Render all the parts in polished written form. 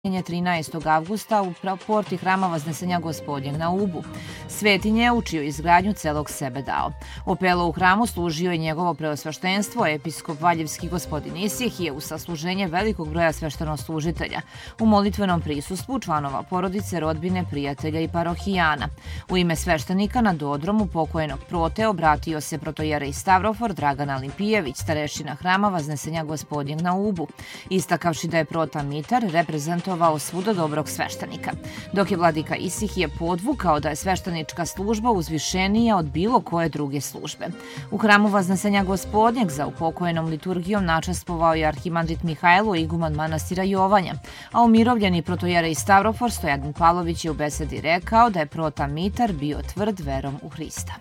13. avgusta u porti hrama Vaznesenja Gospodnjeg na Ubu, svetinje u čiju izgradnju celog sebe dao. Opelo u hramu služio je njegovo preosveštenstvo, episkop Valjevski gospodin Isihije, u sasluženje velikog broja sveštenoslužitelja, u molitvenom prisustvu članova porodice, rodbine, prijatelja i parohijana. U ime sveštenika na dodromu pokojnog Prote obratio se protojerej Stavrofor Dragan Alimpijević, starešina hrama Vaznesenja Gospodnjeg na Ubu, istakavši da je Prota Mitar reprezentovao svuda dobrog sveštenika, dok je vladika Isihije podvukao da je sveštenička služba uzvišenija od bilo koje druge službe. U hramu Vaznesenja Gospodnjeg za upokojenom liturgijom načestvovao je arhimandrit Mihajlo, iguman manastira Jovanja, a umirovljeni protojerej Stavrofor Stojan Pavlović je u besedi rekao da je Prota Mitar bio tvrd verom u Hrista.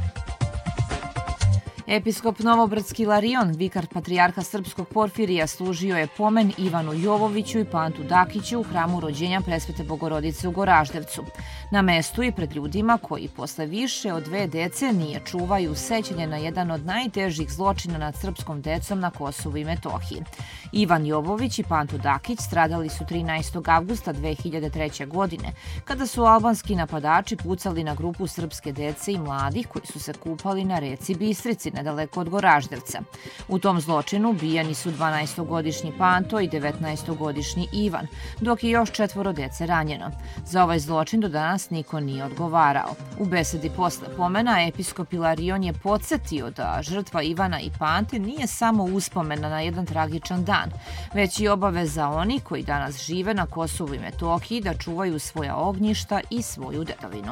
Episkop Novobrdski Ilarion, vikar patrijarha srpskog Porfirija, služio je pomen Ivanu Jovoviću i Pantu Dakiću u hramu rođenja Presvete Bogorodice u Goraždevcu, na mestu i pred ljudima koji posle više od 2 decenije čuvaju sećanje na jedan od najtežih zločina nad srpskom decom na Kosovu i Metohiji. Ivan Jovović i Pantu Dakić stradali su 13. avgusta 2003. godine, kada su albanski napadači pucali na grupu srpske dece i mladih koji su se kupali na reci Bistrici, nedaleko od Goraždevca. U tom zločinu ubijeni su 12-godišnji Panto i 19-godišnji Ivan, dok je još 4 dece ranjeno. Za ovaj zločin do danas niko nije odgovarao. U besedi posle pomena episkop Ilarion je podsjetio da žrtva Ivana i Pante nije samo uspomena na jedan tragičan dan, već i obaveza oni koji danas žive na Kosovu i Metohiji da čuvaju svoja ognjišta i svoju dedovinu.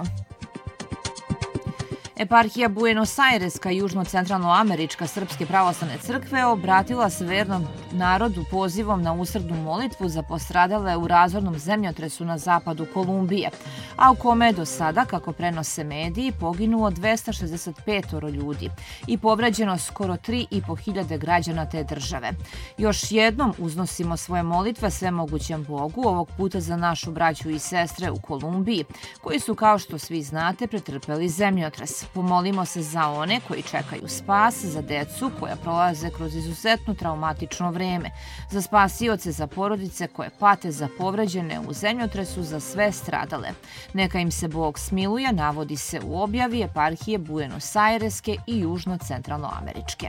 Eparhija Buenos Aireska i južno-centralnoamerička Srpske pravoslavne crkve obratila se vernom narodu pozivom na usrdnu molitvu za postradale u razornom zemljotresu na zapadu Kolumbije, a u kome je do sada, kako prenose mediji, poginulo 265 ljudi i povređeno skoro 3.500 građana te države. Još jednom uznosimo svoje molitve svemogućem Bogu, ovog puta za našu braću i sestre u Kolumbiji, koji su, kao što svi znate, pretrpeli zemljotres. Pomolimo se za one koji čekaju spas, za decu koja prolaze kroz izuzetno traumatično vreme, za spasioce, za porodice koje pate, za povređene u zemljotresu, za sve stradale. Neka im se Bog smiluje, navodi se u objavi Eparhije Buenos Aireske i južno-centralnoameričke.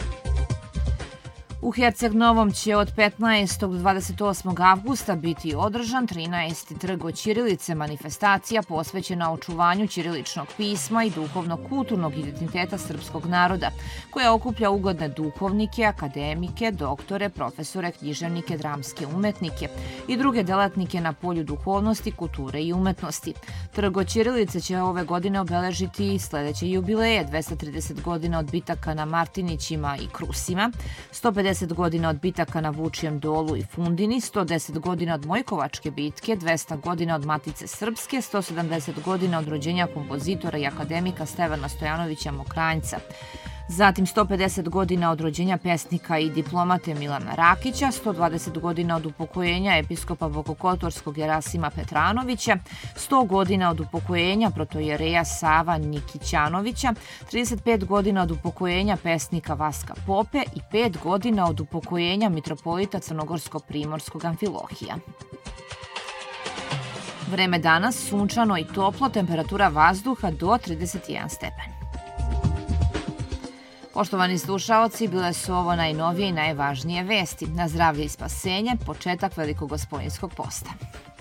U Herceg Novom će od 15. do 28. avgusta biti održan 13. trg od ćirilice, manifestacija posvećena očuvanju ćiriličnog pisma i duhovno-kulturnog identiteta srpskog naroda, koja okuplja ugledne duhovnike, akademike, doktore, profesore, književnike, dramske umetnike i druge delatnike na polju duhovnosti, kulture i umetnosti. Trg od ćirilice će ove godine obeležiti sledeće jubileje: 230 godina od bitaka na Martinićima i Krusima, 150 godina od bitaka na Vučijem dolu i Fundini, 110 godina od Mojkovačke bitke, 200 godina od Matice Srpske, 170 godina od rođenja kompozitora i akademika Stevana Stojanovića Mokranjca. Zatim 150 godina od rođenja pesnika i diplomate Milana Rakića, 120 godina od upokojenja episkopa Bokokotorskog Jerasima Petranovića, 100 godina od upokojenja protojereja Sava Nikićanovića, 35 godina od upokojenja pesnika Vaska Pope i 5 godina od upokojenja mitropolita Crnogorsko-Primorskog Amfilohija. Vreme danas sunčano i toplo, temperatura vazduha do 31 stepen. Poštovani slušaoci, bile su ovo najnovije i najvažnije vesti. Na zdravlje i spasenje, početak Velikogospojinskog posta.